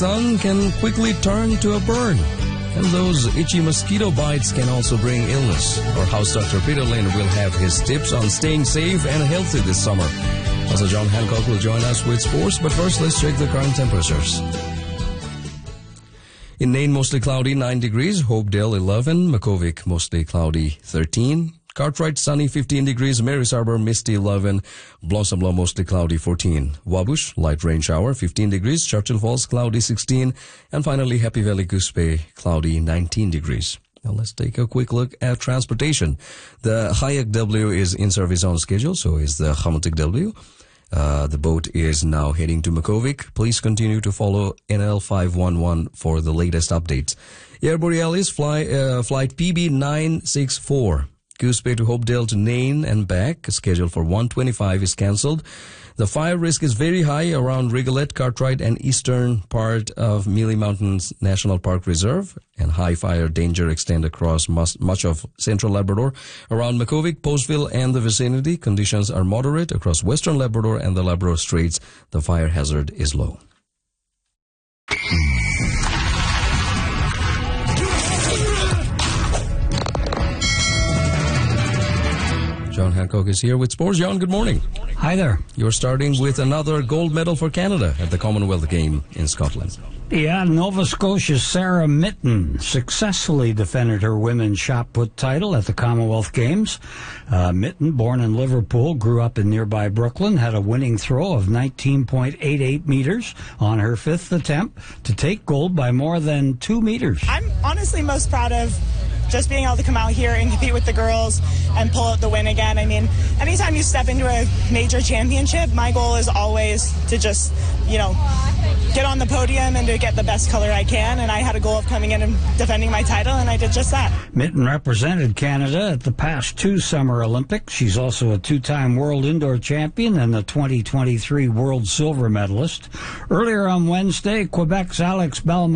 sun can quickly turn to a burn. And those itchy mosquito bites can also bring illness. Our house doctor Peter Lynn will have his tips on staying safe and healthy this summer. Also, John Hancock will join us with sports, but first let's check the current temperatures. In Nain, mostly cloudy, 9 degrees. Hopedale, 11. Makkovik, mostly cloudy, 13. Cartwright, sunny, 15 degrees. Marys Harbour, misty, 11. Blossomlaw, mostly cloudy, 14. Wabush, light rain shower, 15 degrees. Churchill Falls, cloudy, 16. And finally, Happy Valley, Goose Bay, cloudy, 19 degrees. Now let's take a quick look at transportation. The Hayak W is in service on schedule, so is the Khamantik W. The boat is now heading to Makkovik. Please continue to follow NL 511 for the latest updates. Air Borealis flight PB964. Goose Bay to Hopedale to Nain and back, scheduled for 1:25 is cancelled. The fire risk is very high around Rigolet, Cartwright, and eastern part of Mealy Mountains National Park Reserve, and high fire danger extend across much of central Labrador. Around Makkovik, Postville, and the vicinity, conditions are moderate. Across western Labrador and the Labrador Straits, the fire hazard is low. John Hancock is here with sports. John, good morning. Hi there. You're starting with another gold medal for Canada at the Commonwealth Game in Scotland. Yeah, Nova Scotia's Sarah Mitten successfully defended her women's shot put title at the Commonwealth Games. Mitten, born in Liverpool, grew up in nearby Brooklyn, had a winning throw of 19.88 meters on her fifth attempt to take gold by more than 2 meters. I'm honestly most proud of just being able to come out here and compete with the girls and pull out the win again. I mean, anytime you step into a major championship, my goal is always to just, get on the podium and to get the best color I can. And I had a goal of coming in and defending my title, and I did just that. Mitten represented Canada at the past 2 Summer Olympics. She's also a 2-time world indoor champion and the 2023 world silver medalist. Earlier on Wednesday, Quebec's Alex Bellemare